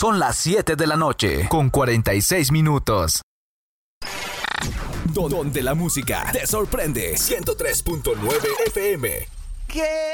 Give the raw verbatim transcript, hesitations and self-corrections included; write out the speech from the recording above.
Son las siete de la noche, con cuarenta y seis minutos. Donde la música te sorprende. ciento tres punto nueve F M. ¿Qué?